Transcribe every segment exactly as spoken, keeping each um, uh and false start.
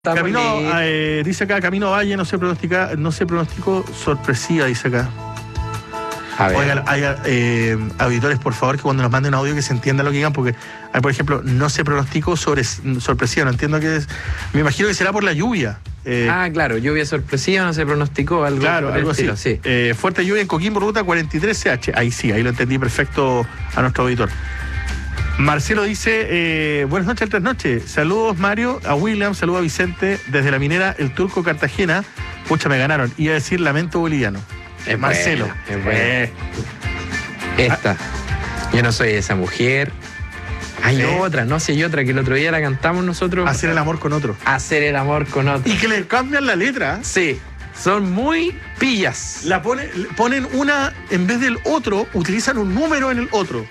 Camino, eh, dice acá, Camino a Valle no se pronostica, no se pronosticó sorpresiva, dice acá. A ver. Oigan, hay eh, auditores, por favor, que cuando nos manden un audio que se entienda lo que digan, porque hay, por ejemplo, no se pronosticó sobre sorpresiva, no entiendo qué es. Me imagino que será por la lluvia. Eh, ah, claro, lluvia sorpresiva, no se pronosticó algo. Claro, algo estilo, así. Sí. Eh, fuerte lluvia en Coquimbo, ruta cuarenta y tres C H. Ahí sí, ahí lo entendí perfecto a nuestro auditor. Marcelo dice, eh, buenas noches, tres noches. Saludos, Mario, a William, saludos a Vicente, desde la minera El Turco Cartagena. Pucha, me ganaron. Iba a decir lamento boliviano. Es Marcelo. Buena, es buena. Eh. Esta. Yo no soy esa mujer. Hay ¿Sí? otra, no sé, hay otra que el otro día la cantamos nosotros. Hacer el amor con otro. Hacer el amor con otro. Y que le cambian la letra. Sí. Son muy pillas. La pone, ponen una, en vez del otro, utilizan un número en el otro.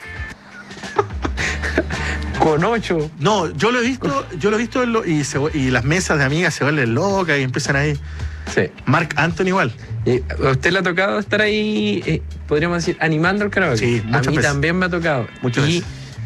Con ocho. No, yo lo he visto, yo lo he visto en lo, y, se, y las mesas de amigas se vuelven locas y empiezan ahí. Sí. Marc Anthony igual. ¿Y a usted le ha tocado estar ahí, eh, podríamos decir, animando el karaoke? Sí, muchas A mí veces. también me ha tocado. Muchas y, veces.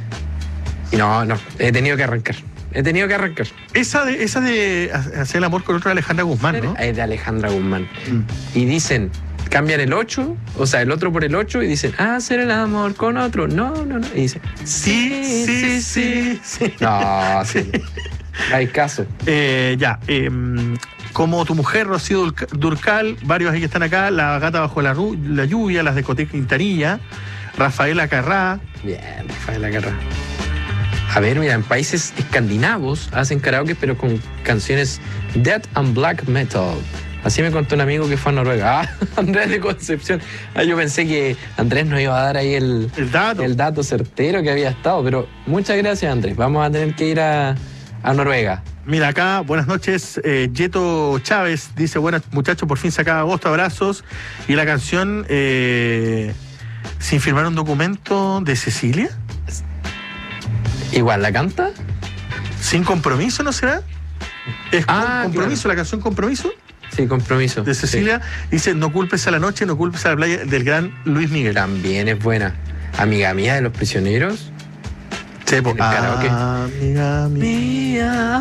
Y no, no, he tenido que arrancar. He tenido que arrancar. Esa de, esa de hacer el amor con otro de Alejandra Guzmán, ¿no? Es de Alejandra Guzmán. Mm. Y dicen, cambian el ocho, o sea, el otro por el ocho, y dicen, ah, hacer el amor con otro. No, no, no. Y dicen, sí, sí, sí, sí. sí. No, sí. No hay caso. Eh, ya, eh, como tu mujer, Rocío Durcal, varios ahí que están acá, La Gata Bajo la, la Lluvia, Las Discotecas Quintanilla, Rafaela Carrá. Bien, Rafaela Carrá. A ver, mira, en países escandinavos hacen karaoke, pero con canciones death and black metal. Así me contó un amigo que fue a Noruega. Ah, Andrés de Concepción. Ah, yo pensé que Andrés nos iba a dar ahí el, el, dato. el dato certero que había estado. Pero muchas gracias, Andrés. Vamos a tener que ir a, a Noruega. Mira acá, buenas noches. Eh, Yeto Chávez dice, buenas muchachos, por fin se acaba agosto, abrazos. Y la canción, eh, sin firmar un documento, de Cecilia. Igual, ¿la canta? Sin compromiso, ¿no será? ¿Es ah, compromiso, claro. La canción Compromiso? Sí, Compromiso. De Cecilia, sí. Dice, no culpes a la noche, no culpes a la playa, del gran Luis Miguel. También es buena. Amiga mía de Los Prisioneros. Sí, po, ah, amiga mía.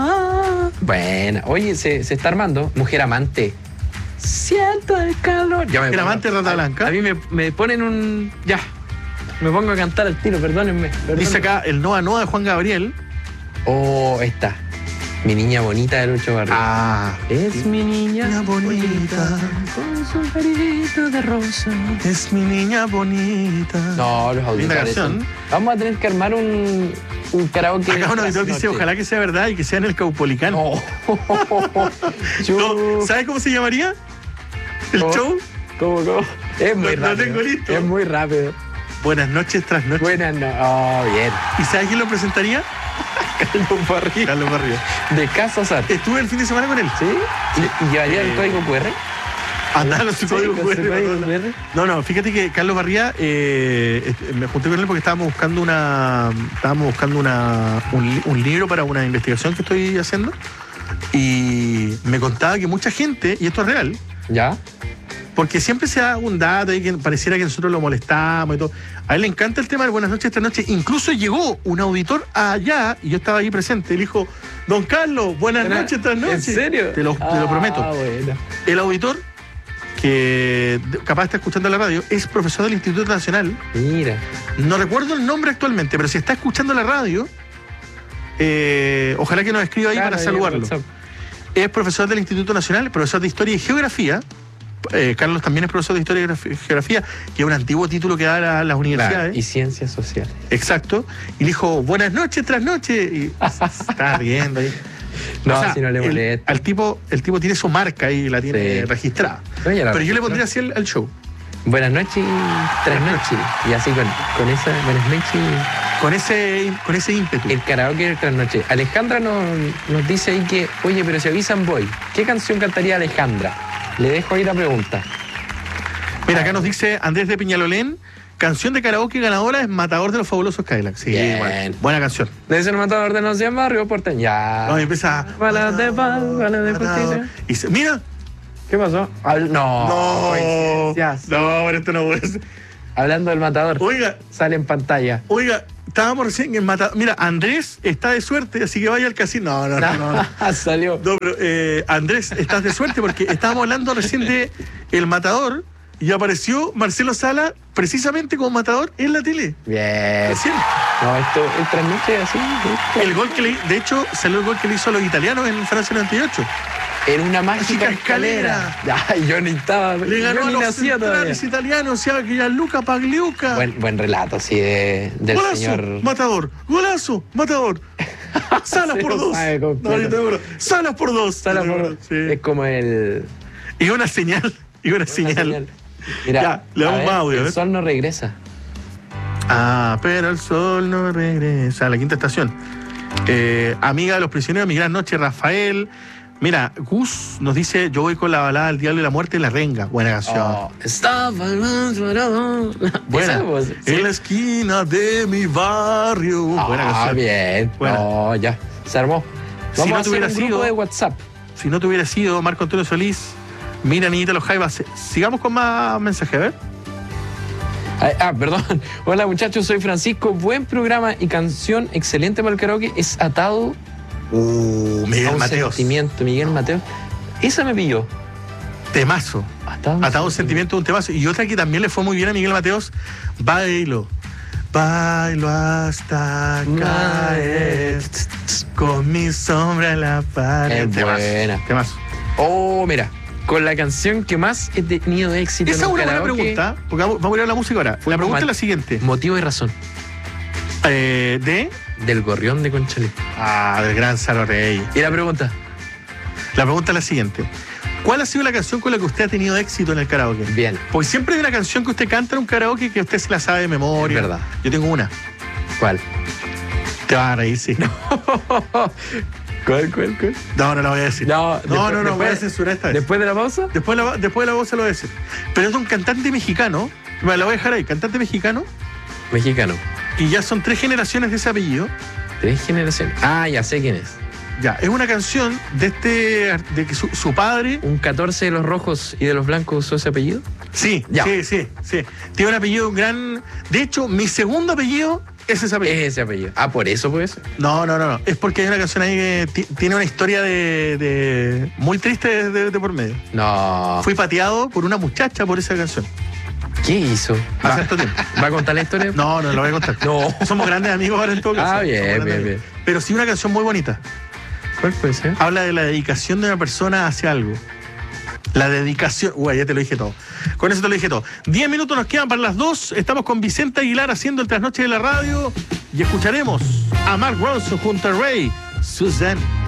Buena. Oye, se, se está armando. Mujer Amante. Siento el calor. Ya Mujer Amante, Rata Blanca. A mí me, me ponen un... Ya. Me pongo a cantar al tiro, perdónenme, perdónenme. Dice acá el Noa Noa de Juan Gabriel. Oh, esta. Mi niña bonita de Lucho Barrio. Ah. Es mi niña, niña bonita. Con su carito de rosa. Es mi niña bonita. No, los auditores. Vamos a tener que armar un, un karaoke. Acá un auditor dice, ojalá que sea verdad y que sea en el Caupolicán. Oh. no, ¿sabes cómo se llamaría? ¿El ¿Cómo? show? ¿Cómo, cómo? Es muy lo, rápido. Lo tengo listo. Es muy rápido. Buenas noches tras noches. Buenas noches. Oh, bien. ¿Y sabes quién lo presentaría? Carlos Barrio. Carlos Barrio. De Casa Sar. Estuve el fin de semana con él. ¿Sí? ¿Y, y llevaría eh, el código cu erre? Andalo su código cu erre. No, no, fíjate que Carlos Barría, eh, me junté con él porque estábamos buscando una. Estábamos buscando una, un, un libro para una investigación que estoy haciendo. Y me contaba que mucha gente, y esto es real. ¿Ya? Porque siempre se da un dato y que pareciera que nosotros lo molestamos y todo. A él le encanta el tema de buenas noches, esta noche. Incluso llegó un auditor allá, y yo estaba ahí presente. Él dijo, don Carlos, buenas ¿Era? noches, esta noche. ¿En serio? Te lo, ah, te lo prometo. Bueno. El auditor, que capaz está escuchando la radio, es profesor del Instituto Nacional. Mira. No recuerdo el nombre actualmente, pero si está escuchando la radio, eh, ojalá que nos escriba ahí claro, para saludarlo. Es profesor del Instituto Nacional, profesor de Historia y Geografía. Eh, Carlos también es profesor de Historia y Geografía, que es un antiguo título que da la, las universidades. Claro, y Ciencias Sociales. Exacto. Y le dijo, buenas noches, tras noches. Y está riendo ahí. No, o sea, si no le molesta. El, al tipo, el tipo tiene su marca y la tiene sí. registrada. No, Pero registró. Yo le pondría así al, al show. Buenas noches, tras noches. Y así con, con esa, buenas noches. Con ese, con ese ímpetu. El karaoke del tras noche. Alejandra nos, nos dice ahí que, oye, pero si avisan voy. ¿Qué canción cantaría Alejandra? Le dejo ahí la pregunta. Mira, acá nos dice Andrés de Piñalolén, canción de karaoke ganadora es Matador de los Fabulosos Cadillacs. Sí, bueno, buena canción. Debe ser Matador de los cien barrios porteños. Ya. No, empieza. Balas de paz, balas de justicia. Y se, mira. ¿Qué pasó? Al, no. No. No, pero esto no puede ser. Hablando del Matador. Oiga. Sale en pantalla. Oiga, Estábamos recién en Matador. Mira, Andrés está de suerte, así que vaya al casino. No, no, no. no. Salió. No, pero eh, Andrés, estás de suerte porque estábamos hablando recién de El Matador y apareció Marcelo Sala precisamente como Matador en la tele. Bien. Recién. No, esto el transmite así. Esto. El gol que le, de hecho, salió el gol que le hizo a los italianos en Francia noventa y ocho. En una mágica escalera. escalera. Ay, yo ni estaba. Le ganó yo a ni los nacía todavía. centrales italianos, o sea, que ya Luca Pagliuca. Buen, buen relato, sí, de, del Golazo, señor. Matador. Golazo, Matador. Salas Se por lo dos. sabe completo. No, yo te juro. Salas por dos. Sala Yo te por- juro, sí. Es como el. Y una señal. Y una, una señal. señal. Mira, Ya, le damos a ver, más audio, El ¿eh? sol no regresa. Ah, pero el sol no regresa. A la quinta estación. Eh, amiga de los prisioneros, mi gran noche, Rafael. Mira, Gus nos dice: yo voy con la balada del diablo y la muerte y la renga. Buena canción. Oh, estaba bueno. Buena. Esa voz, sí. En la esquina de mi barrio. Buena Ah, canción. bien. Buena. No, ya. Se armó. Si Vamos no a hacer tuviera un grupo sido- de WhatsApp. Si no te hubiera sido Marco Antonio Solís, mira, niñita los Jaivas. Sigamos con más mensajes, a ver. Ah, ah, perdón. Hola muchachos, soy Francisco. Buen programa y canción excelente para el karaoke. Es Atado Uh, a Miguel un Mateos. sentimiento. Miguel Mateo. Esa me pilló. Temazo. Atado, Atado a un sentimiento de un temazo. Y otra que también le fue muy bien a Miguel Mateos, Bailo. Bailo hasta caer con mi sombra en la pared. Es Temazo. buena. Temazo. Oh, mira. Con la canción que más he tenido éxito Esa es en un una buena karaoke, pregunta, porque vamos vamos a ir a la música ahora. Fue La pregunta mal- es la siguiente. Motivo y razón. Eh, de. Del Gorrión de Conchalí. Ah, del gran Salo Rey. Y la pregunta. La pregunta es la siguiente. ¿Cuál ha sido la canción con la que usted ha tenido éxito en el karaoke? Bien. Porque siempre hay una canción que usted canta en un karaoke que usted se la sabe de memoria. Es verdad. Yo tengo una. ¿Cuál? Te vas a reír, sí. No, ¿Cuál, cuál, cuál? no, no la voy a decir. No, no, después- no, no, voy a después- censurar esta vez. ¿Después de la pausa? Después de la, después de la voz se lo voy a decir. Pero es de un cantante mexicano. Me la voy a dejar ahí. Cantante mexicano. Mexicano. Y ya son tres generaciones de ese apellido. Tres generaciones. Ah, ya sé quién es. Ya, es una canción de este. De que su, su padre. ¿Un catorce de los rojos y de los blancos usó ese apellido? Sí, Ya. sí, sí, sí. Tiene un apellido gran. De hecho, mi segundo apellido es ese apellido. Es ese apellido. Ah, por eso, pues. No, no, no, no. Es porque hay una canción ahí que ti- tiene una historia de, de- muy triste de, de- de por medio. No. Fui pateado por una muchacha por esa canción. ¿Qué hizo? Hace ¿Va, harto tiempo. ¿Va a contar la historia? No, no lo voy a contar. No. Somos grandes amigos ahora en todo caso. Ah, bien, Somos grandes bien, amigos. bien. Pero sí una canción muy bonita. ¿Cuál puede ser? Habla de la dedicación de una persona hacia algo. La dedicación. Uy, ya te lo dije todo. Con eso te lo dije todo. Diez minutos nos quedan para las dos. Estamos con Vicente Aguilar haciendo el trasnoche de la radio. Y escucharemos a Mark Ronson junto a Ray Suzanne.